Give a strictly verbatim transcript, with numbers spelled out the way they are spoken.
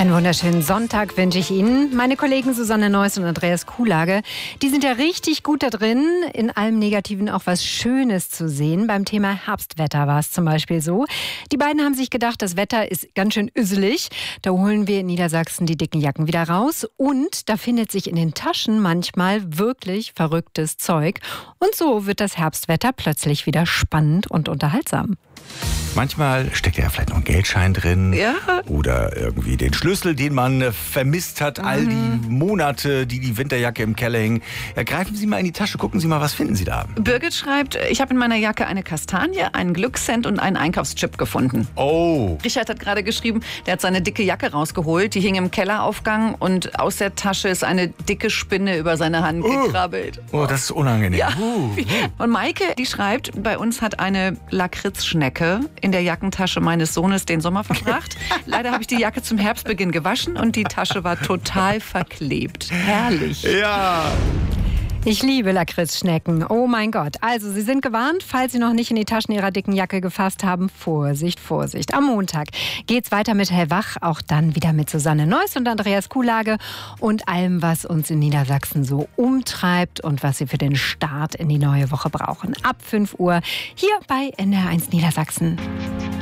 Einen wunderschönen Sonntag wünsche ich Ihnen. Meine Kollegen Susanne Neuss und Andreas Kuhlage, die sind ja richtig gut da drin, in allem Negativen auch was Schönes zu sehen. Beim Thema Herbstwetter war es zum Beispiel so. Die beiden haben sich gedacht, das Wetter ist ganz schön üsselig. Da holen wir in Niedersachsen die dicken Jacken wieder raus. Und da findet sich in den Taschen manchmal wirklich verrücktes Zeug. Und so wird das Herbstwetter plötzlich wieder spannend und unterhaltsam. Manchmal steckt ja vielleicht noch ein Geldschein drin, ja. Oder irgendwie den Schlüssel, den man vermisst hat, mhm. all die Monate, die die Winterjacke im Keller hängen. Ja, greifen Sie mal in die Tasche, gucken Sie mal, was finden Sie da? Birgit schreibt, ich habe in meiner Jacke eine Kastanie, einen Glückscent und einen Einkaufschip gefunden. Oh. Richard hat gerade geschrieben, der hat seine dicke Jacke rausgeholt, die hing im Kelleraufgang und aus der Tasche ist eine dicke Spinne über seine Hand uh. gekrabbelt. Oh, das ist unangenehm. Ja. Uh. Und Maike, die schreibt, bei uns hat eine Lakritzschnecke in der Jackentasche meines Sohnes den Sommer verbracht. Leider habe ich die Jacke zum Herbstbeginn gewaschen und die Tasche war total verklebt. Herrlich. Ja. Ich liebe Lakritzschnecken. Oh mein Gott. Also, Sie sind gewarnt, falls Sie noch nicht in die Taschen Ihrer dicken Jacke gefasst haben. Vorsicht, Vorsicht. Am Montag geht's weiter mit Hellwach. Auch dann wieder mit Susanne Neuss und Andreas Kuhlage und allem, was uns in Niedersachsen so umtreibt und was Sie für den Start in die neue Woche brauchen. Ab fünf Uhr hier bei N D R eins Niedersachsen.